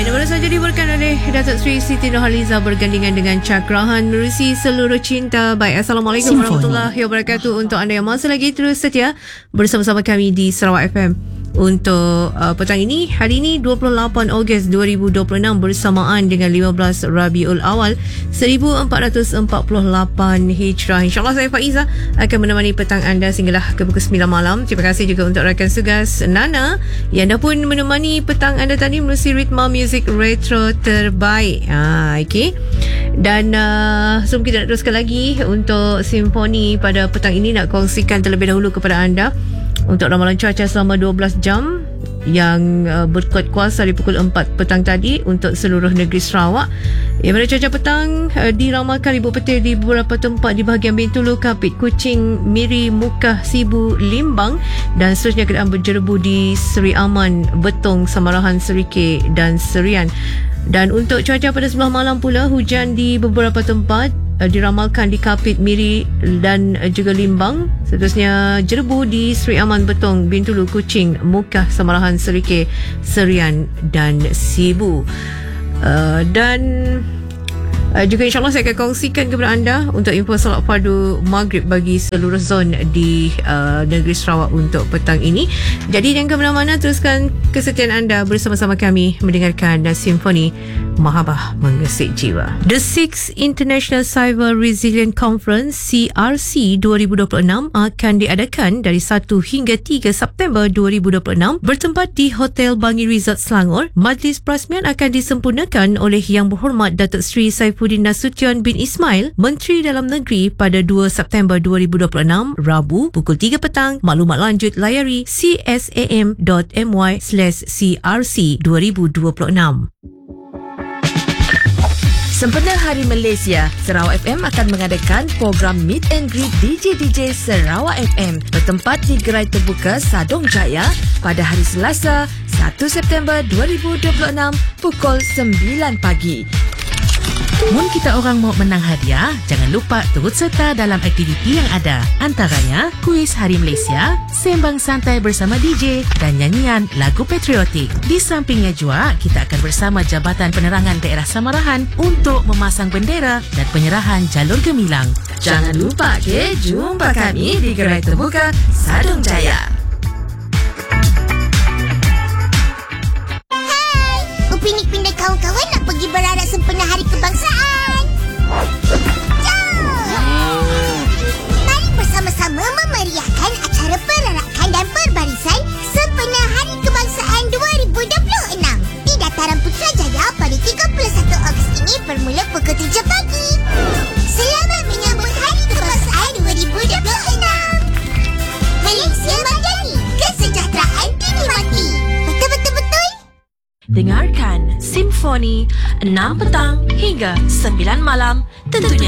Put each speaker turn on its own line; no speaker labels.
Alright, baru saja dibawakan oleh Datuk Seri Siti Nurhaliza bergandingan dengan Cakrahan menerusi seluruh cinta. Baik, Assalamualaikum warahmatullahi wabarakatuh. Untuk anda yang masih lagi terus setia bersama-sama kami di Sarawak FM. Untuk petang ini, hari ini 28 Ogos 2026 bersamaan dengan 15 Rabiul Awal 1448 Hijrah. InsyaAllah saya Faiza akan menemani petang anda sehinggalah ke pukul 9 malam. Terima kasih juga untuk rakan tugas Nana yang dah pun menemani petang anda tadi melalui ritma muzik retro terbaik. Okay. Dan sebelum kita nak teruskan lagi untuk simfoni pada petang ini, nak kongsikan terlebih dahulu kepada anda untuk ramalan cuaca selama 12 jam yang berkuat kuasa di pukul 4 petang tadi untuk seluruh negeri Sarawak. Yang mana cuaca petang diramalkan ribut petir di beberapa tempat di bahagian Bintulu, Kapit, Kuching, Miri, Mukah, Sibu, Limbang dan seterusnya keadaan berjerebu di Seri Aman, Betong, Samarahan, Serike dan Serian. Dan untuk cuaca pada sebelah malam pula, hujan di beberapa tempat diramalkan di Kapit, Miri dan juga Limbang. Seterusnya jerebu di Seri Aman, Betong, Bintulu, Kuching, Mukah, Samarahan, Serike, Serian dan Sibu. Dan juga insyaAllah saya akan kongsikan kepada anda untuk info solat fardu maghrib bagi seluruh zon di negeri Sarawak untuk petang ini. Jadi jangan ke mana-mana, teruskan kesetiaan anda bersama-sama kami mendengarkan Simfoni Mahabah Menggesik Jiwa. The 6th International Cyber Resilient Conference CRC 2026 akan diadakan dari 1 hingga 3 September 2026 bertempat di Hotel Bangi Resort Selangor. Majlis perasmian akan disempurnakan oleh Yang Berhormat Datuk Seri Saifuddin Nasution bin Ismail, Menteri Dalam Negeri pada 2 September 2026, Rabu, pukul 3 petang. Maklumat lanjut layari csam.my/CRC 2026.
Sempena Hari Malaysia, Sarawak FM akan mengadakan program Meet and Greet DJ Sarawak FM bertempat di Gerai Terbuka Sadong Jaya pada hari Selasa, 1 September 2026 pukul 9 pagi. Mun kita orang mau menang hadiah, jangan lupa turut serta dalam aktiviti yang ada. Antaranya, kuis Hari Malaysia, sembang santai bersama DJ dan nyanyian lagu patriotik. Di sampingnya juga, kita akan bersama Jabatan Penerangan Daerah Samarahan untuk memasang bendera dan penyerahan jalur gemilang. Jangan lupa jumpa kami di Gerai Terbuka Sadong Jaya.
Upinik pindah kawan-kawan nak pergi berarak sempena Hari Kebangsaan. Jom! Mari bersama-sama memeriahkan acara perarakan dan perbarisan sempena Hari Kebangsaan 2026 di Dataran Putrajaya pada 31 Ogos ini bermula pukul 7 pagi. Selamat menyambut Hari Kebangsaan 2026. Malaysia Madani, kesejahteraan dinikmati. Betul-betul-betul.
Dengarkan Simfoni 6 petang hingga 9 malam tentunya